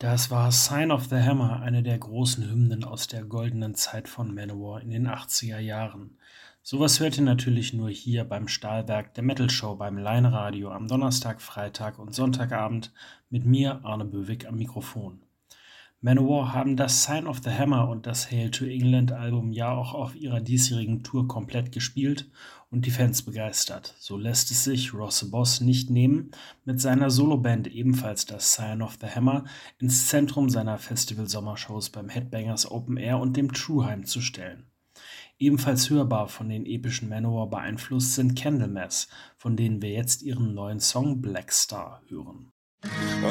Das war „Sign of the Hammer", eine der großen Hymnen aus der goldenen Zeit von Manowar in den 80er Jahren. Sowas hört ihr natürlich nur hier beim Stahlwerk der Metal Show beim Line-Radio am Donnerstag, Freitag und Sonntagabend mit mir, Arne Böwig, am Mikrofon. Manowar haben das „Sign of the Hammer" und das „Hail to England" Album ja auch auf ihrer diesjährigen Tour komplett gespielt und die Fans begeistert. So lässt es sich Ross the Boss nicht nehmen, mit seiner Soloband ebenfalls das „Sign of the Hammer" ins Zentrum seiner Festival-Sommershows beim Headbangers Open Air und dem Trueheim zu stellen. Ebenfalls hörbar von den epischen Manowar beeinflusst sind Candlemass, von denen wir jetzt ihren neuen Song „Black Star" hören.